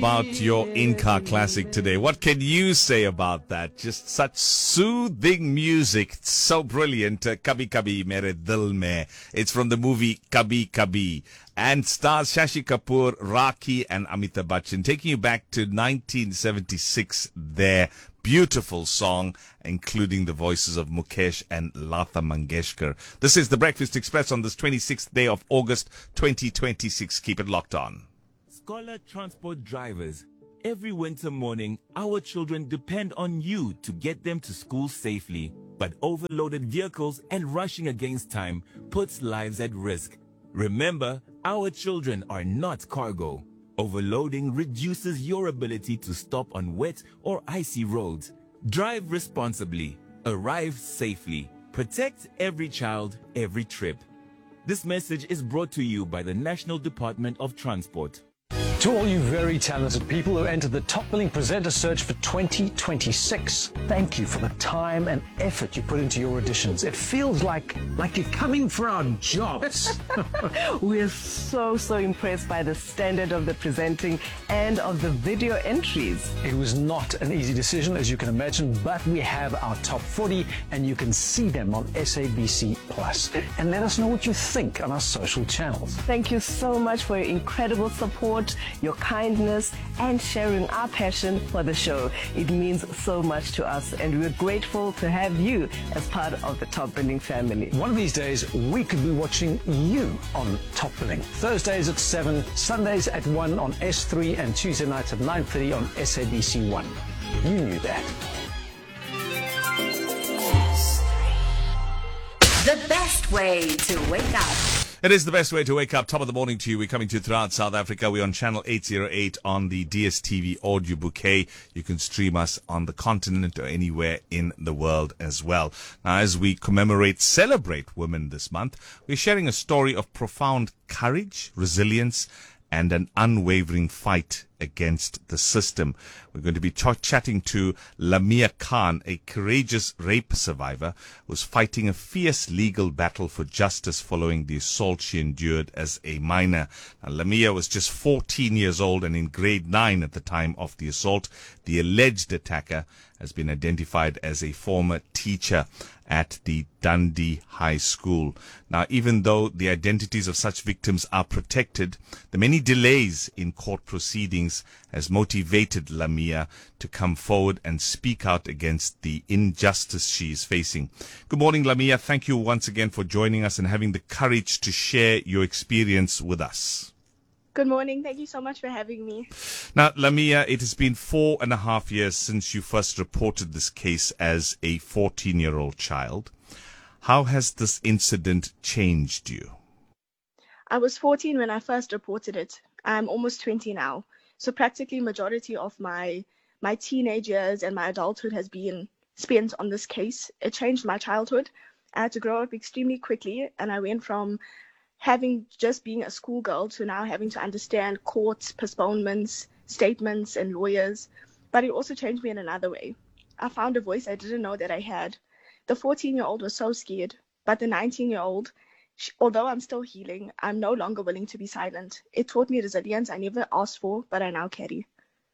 About your in-car classic today. What can you say about that? Just such soothing music. It's so brilliant. Kabhi Kabhi Mere Dil Mein. It's from the movie Kabhi Kabhi and stars Shashi Kapoor, Rakhi and Amitabh Bachchan, taking you back to 1976 there. Beautiful song, including the voices of Mukesh and Lata Mangeshkar. This is the Breakfast Express on this 26th day of August 2026. Keep it locked on. Scholar transport drivers, every winter morning, our children depend on you to get them to school safely. But overloaded vehicles and rushing against time puts lives at risk. Remember, our children are not cargo. Overloading reduces your ability to stop on wet or icy roads. Drive responsibly. Arrive safely. Protect every child, every trip. This message is brought to you by the National Department of Transport. To all you very talented people who entered the Top Billing Presenter Search for 2026, thank you for the time and effort you put into your auditions. It feels like you're coming for our jobs. We're so impressed by the standard of the presenting and of the video entries. It was not an easy decision, as you can imagine, but we have our top 40 and you can see them on SABC Plus. And let us know what you think on our social channels. Thank you so much for your incredible support, your kindness, and sharing our passion for the show. It means so much to us, and we're grateful to have you as part of the Top Billing family. One of these days, we could be watching you on Top Billing. Thursdays at 7, Sundays at 1 on S3, and Tuesday nights at 9:30 on SABC 1. You knew that. The best way to wake up. It is the best way to wake up. Top of the morning to you. We're coming to you throughout South Africa. We're on channel 808 on the DSTV audio bouquet. You can stream us on the continent or anywhere in the world as well. Now, as we celebrate women this month, we're sharing a story of profound courage, resilience, and an unwavering fight against the system. We're going to be chatting to Lamia Khan, a courageous rape survivor who's fighting a fierce legal battle for justice following the assault she endured as a minor. Now, Lamia was just 14 years old and in grade 9 at the time of the assault. The alleged attacker has been identified as a former teacher at the Dundee High School. Now, even though the identities of such victims are protected, the many delays in court proceedings has motivated Lamia to come forward and speak out against the injustice she is facing. Good morning, Lamia. Thank you once again for joining us and having the courage to share your experience with us. Good morning. Thank you so much for having me. Now, Lamia, it has been 4.5 years since you first reported this case as a 14-year-old child. How has this incident changed you? I was 14 when I first reported it. I'm almost 20 now. So practically majority of my teenage years and my adulthood has been spent on this case. It changed my childhood. I had to grow up extremely quickly, and I went from having just being a schoolgirl to now having to understand courts, postponements, statements, and lawyers. But it also changed me in another way. I found a voice I didn't know that I had. The 14-year-old was so scared, but the 19-year-old, although I'm still healing, I'm no longer willing to be silent. It taught me resilience I never asked for, but I now carry.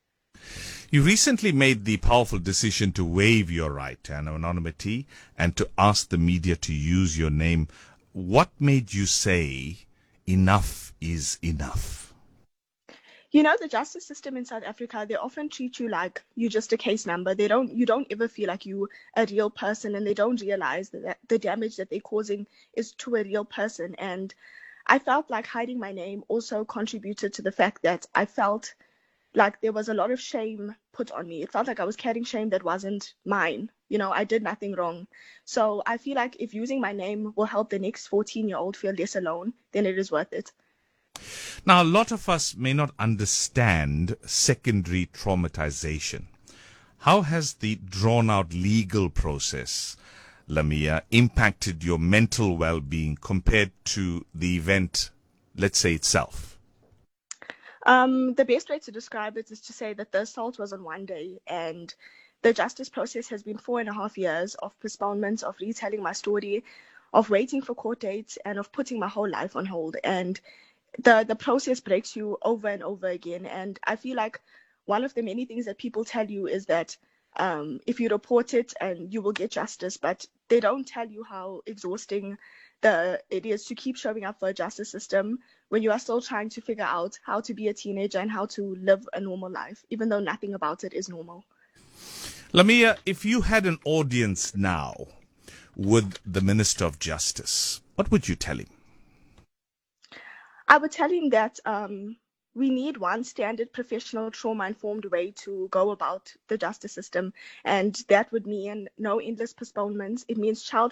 You recently made the powerful decision to waive your right to anonymity and to ask the media to use your name. What made you say enough is enough? You know, the justice system in South Africa, they often treat you like you're just a case number. You don't ever feel like you're a real person, and they don't realize that the damage that they're causing is to a real person. And I felt like hiding my name also contributed to the fact that I felt like there was a lot of shame put on me. It felt like I was carrying shame that wasn't mine. You know, I did nothing wrong. So I feel like if using my name will help the next 14-year-old feel less alone, then it is worth it. Now, a lot of us may not understand secondary traumatization. How has the drawn-out legal process, Lamia, impacted your mental well-being compared to the event, let's say, itself? The best way to describe it is to say that the assault was on one day, and the justice process has been 4.5 years of postponements, of retelling my story, of waiting for court dates, and of putting my whole life on hold. And the process breaks you over and over again. And I feel like one of the many things that people tell you is that if you report it and you will get justice, but they don't tell you how exhausting it is to keep showing up for a justice system when you are still trying to figure out how to be a teenager and how to live a normal life, even though nothing about it is normal. Lamia, if you had an audience now with the Minister of Justice, what would you tell him? I would tell him that we need one standard, professional, trauma-informed way to go about the justice system. And that would mean no endless postponements. It means child